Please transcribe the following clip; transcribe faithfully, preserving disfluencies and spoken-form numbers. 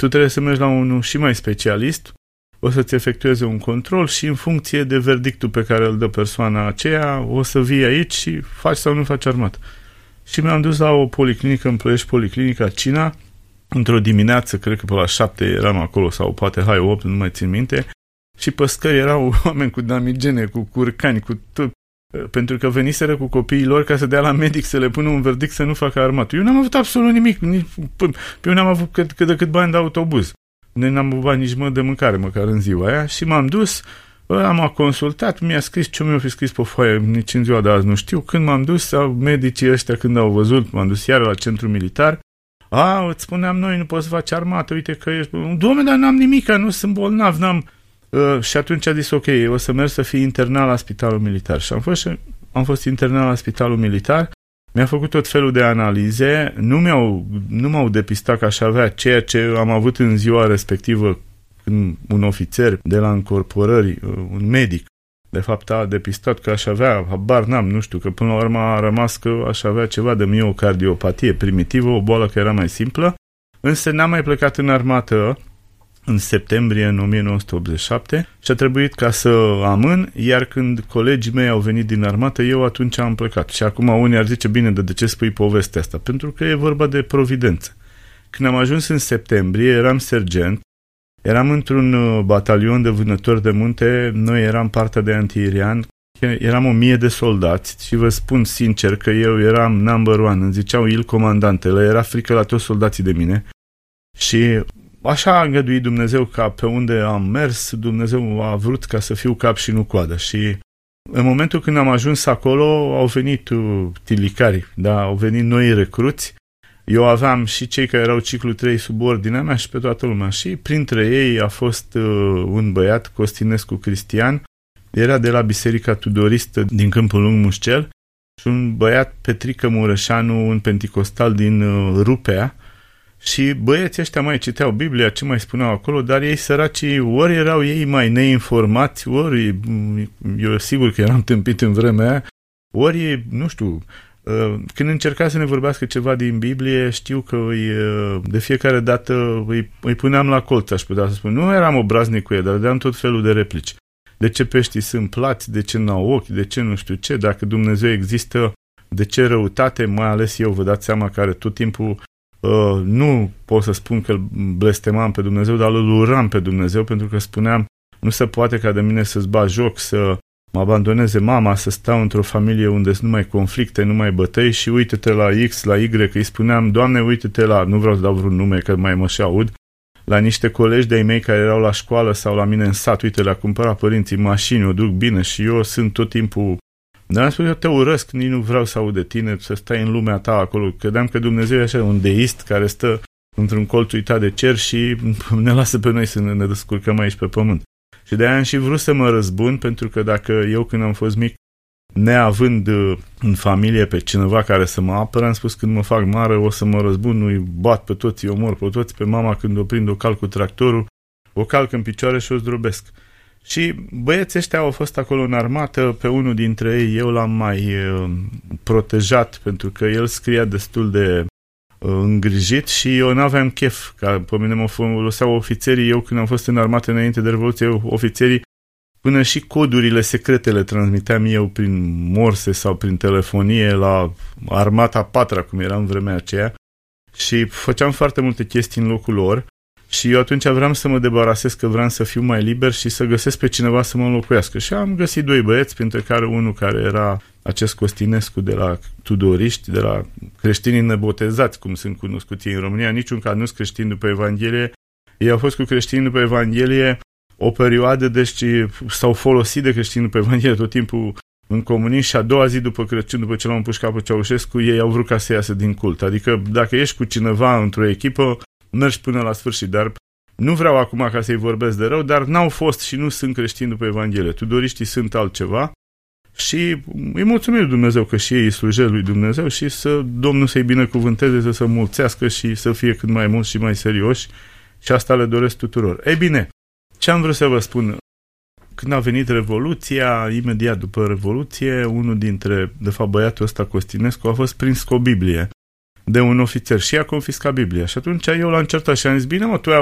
tu trebuie să mergi la unul și mai specialist, o să-ți efectueze un control și în funcție de verdictul pe care îl dă persoana aceea, o să vii aici și faci sau nu faci armată. Și mi-am dus la o policlinică, în Ploiești, Policlinica Cina, într-o dimineață, cred că pe la șapte eram acolo, sau poate hai opt, nu mai țin minte, și pe scări erau oameni cu damigene, cu curcani, cu tot, pentru că veniseră cu copiii lor ca să dea la medic să le pună un verdict să nu facă armată. Eu n-am avut absolut nimic, nici, eu n-am avut cât, cât de cât bani de autobuz. Noi n-am avut bani nici mă de mâncare, măcar în ziua aia, și m-am dus, am consultat, mi-a scris ce mi-a fi scris pe foaie, nici în ziua de azi nu știu. Când m-am dus, medicii ăștia când au văzut, m-am dus iară la centru militar, a, îți spuneam noi, nu poți să faci armată, uite că ești... Doamne, dar n-am nimic, nu sunt bolnav, n-am... Uh, și atunci a zis, ok, o să merg să fii internat la spitalul militar. Și am fost, am fost internat la spitalul militar, mi-a făcut tot felul de analize, nu, mi-au, nu m-au depistat că aș avea ceea ce am avut în ziua respectivă când un ofițer de la încorporări, un medic, de fapt a depistat că aș avea, habar n-am, nu știu, că până la urmă a rămas că aș avea ceva de miocardiopatie primitivă, o boală care era mai simplă, însă n-am mai plecat în armată în septembrie în o mie nouă sute optzeci și șapte și a trebuit ca să amân, iar când colegii mei au venit din armată, eu atunci am plecat. Și acum unii ar zice, bine, de ce spui povestea asta? Pentru că e vorba de providență. Când am ajuns în septembrie, eram sergent, eram într-un batalion de vânători de munte, noi eram partea de antiaerian, eram o mie de soldați și vă spun sincer că eu eram number one, îmi ziceau il comandantele, era frică la toți soldații de mine și așa a îngăduit Dumnezeu ca pe unde am mers, Dumnezeu a vrut ca să fiu cap și nu coadă. Și în momentul când am ajuns acolo, au venit uh, tilicarii, da, au venit noi recruți. Eu aveam și cei care erau ciclu trei sub ordinea mea și pe toată lumea. Și printre ei a fost uh, un băiat, Costinescu Cristian, era de la Biserica Tudoristă din Câmpul Lung Mușcel, și un băiat, Petrică Mureșanu, un penticostal din uh, Rupea. Și băieții ăștia mai citeau Biblia, ce mai spuneau acolo, dar ei săracii, ori erau ei mai neinformați, ori, eu sigur că eram tâmpit în vremea aia, ori, nu știu, când încerca să ne vorbească ceva din Biblie, știu că îi, de fiecare dată îi, îi puneam la colț, aș putea să spun. Nu eram obraznic cu ei, dar dădeam tot felul de replici. De ce peștii sunt plați, de ce n-au ochi, de ce nu știu ce, dacă Dumnezeu există, de ce răutate, mai ales eu, vă dați seama, care tot timpul Uh, nu pot să spun că îl blestemam pe Dumnezeu, dar îl uram pe Dumnezeu, pentru că spuneam, nu se poate ca de mine să-ți bat joc, să mă abandoneze mama, să stau într-o familie unde sunt numai conflicte, numai bătăi și uite-te la X, la Y, că îi spuneam, Doamne, uite-te la, nu vreau să dau vreun nume, că mai mă și aud, la niște colegi de-ai mei care erau la școală sau la mine în sat, uite, le-a cumpărat părinții mașini, o duc bine și eu sunt tot timpul. Dar am spus, eu te urăsc, nici nu vreau să aud de tine, să stai în lumea ta acolo. Credeam că Dumnezeu e așa un deist care stă într-un colț uitat de cer și ne lasă pe noi să ne, ne descurcăm aici pe pământ. Și de-aia am și vrut să mă răzbun, pentru că dacă eu când am fost mic, neavând în familie pe cineva care să mă apără, am spus, când mă fac mare o să mă răzbun, nu-i bat pe toți, îi omor pe toți, pe mama când o prind o calc cu tractorul, o calc în picioare și o zdrobesc. Și băieții ăștia au fost acolo în armată, pe unul dintre ei eu l-am mai uh, protejat, pentru că el scria destul de uh, îngrijit și eu n-aveam chef, ca pe mine mă foloseau ofițerii, eu când am fost în armată înainte de Revoluție, eu, ofițerii, până și codurile secrete le transmiteam eu prin morse sau prin telefonie la armata patra, cum era în vremea aceea, și făceam foarte multe chestii în locul lor. Și eu atunci vreau să mă debarasez, că vreau să fiu mai liber și să găsesc pe cineva să mă înlocuiască. Și am găsit doi băieți, printre care unul care era acest Costinescu de la Tudoriști, de la creștinii nebotezați, cum sunt cunoscuți în România, niciun caz nu sunt creștini după Evanghelie. Ei au fost cu creștini după Evanghelie o perioadă, deci s-au folosit de creștini după Evanghelie tot timpul în comunism și a doua zi după Crăciun, după ce l-au împușcat pe Ceaușescu, ei au vrut ca să iasă din cult. Adică dacă ești cu cineva într-o echipă, mergi până la sfârșit, dar nu vreau acum ca să-i vorbesc de rău, dar n-au fost și nu sunt creștini după Evanghelie. Tudoriștii sunt altceva și îi mulțumim Dumnezeu că și ei îi slujesc lui Dumnezeu și să Domnul să-i binecuvânteze, să se mulțească și să fie cât mai mulți și mai serioși și asta le doresc tuturor. Ei bine, ce am vrut să vă spun? Când a venit Revoluția, imediat după Revoluție, unul dintre, de fapt băiatul ăsta Costinescu, a fost prins cu o Biblie de un ofițer și a confiscat Biblia. Și atunci eu l-am certat și am zis, bine mă, tu ai